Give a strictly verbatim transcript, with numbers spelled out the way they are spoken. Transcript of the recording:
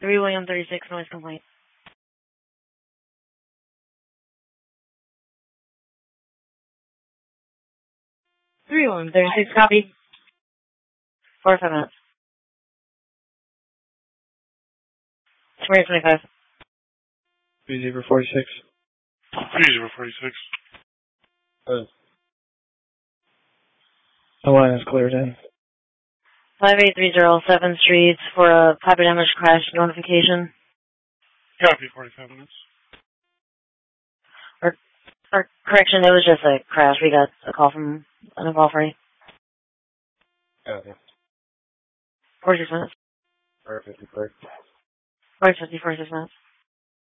three William thirty-six, noise complaint. three William thirty-six, copy. Four or five minutes. twenty twenty-five. three zero forty-six. three zero forty-six. Uh, the line is cleared in. five eight three zero seventh Street for a property damage crash notification. Copy, forty-five minutes. Or, or correction, it was just a crash. We got a call from an involved party. Copy. forty-six minutes. Perfect, clear. forty, fifty, forty-six minutes.